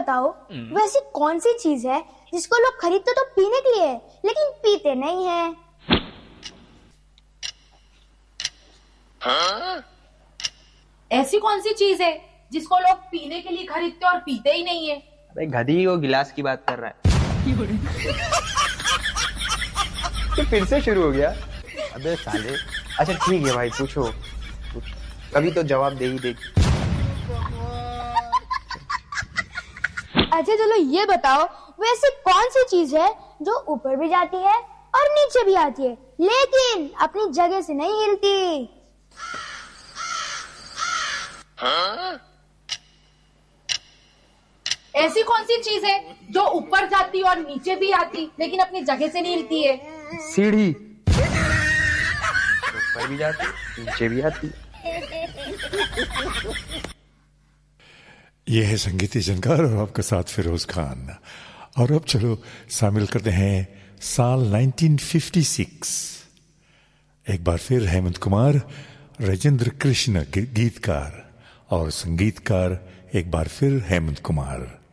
बताओ, वैसी कौन सी चीज है जिसको लोग खरीदते तो पीने के लिए लेकिन पीते नहीं है? ऐसी कौन सी चीज है जिसको लोग पीने के लिए खरीदते और पीते ही नहीं है? अबे गधी, वो गिलास की बात कर रहा है। तो फिर से शुरू हो गया। अबे साले। अच्छा ठीक है भाई, पूछो। कभी तो जवाब दे ही देगी। अच्छा चलो ये बताओ, वैसी कौन सी चीज है जो ऊपर भी जाती है और नीचे भी आती है लेकिन अपनी जगह से नहीं हिलती? ऐसी कौन सी चीज है जो ऊपर जाती और नीचे भी आती लेकिन अपनी जगह से नहीं हिलती है? सीढ़ी। ऊपर भी जाती, नीचे भी आती। ये है संगीती जानकार और आपके साथ फिरोज खान। और अब चलो शामिल करते हैं साल 1956। एक बार फिर हेमंत कुमार, राजेंद्र कृष्ण गीतकार और संगीतकार, एक बार फिर हेमंत कुमार।